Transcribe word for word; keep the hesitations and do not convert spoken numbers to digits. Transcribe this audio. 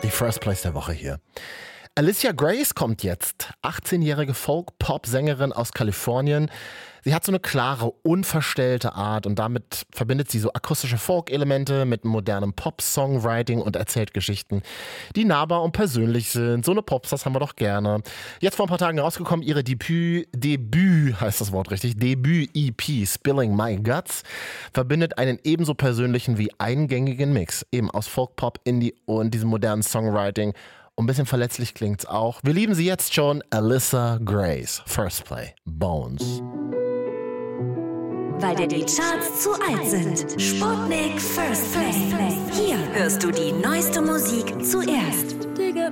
die First Place der Woche hier. Alicia Grace kommt jetzt. achtzehnjährige Folk-Pop-Sängerin aus Kalifornien. Sie hat so eine klare, unverstellte Art und damit verbindet sie so akustische Folk-Elemente mit modernem Pop-Songwriting und erzählt Geschichten, die nahbar und persönlich sind. So eine Popstars haben wir doch gerne. Jetzt vor ein paar Tagen rausgekommen, ihre Debüt, Debüt heißt das Wort richtig, Debüt-E P Spilling My Guts verbindet einen ebenso persönlichen wie eingängigen Mix, eben aus Folk-Pop, Indie und diesem modernen Songwriting. Und ein bisschen verletzlich klingt's auch. Wir lieben sie jetzt schon, Alicia Grace. First Play, Bones. Weil dir die Charts zu alt sind. Sputnik First Play. Hier hörst du die neueste Musik zuerst. Dig up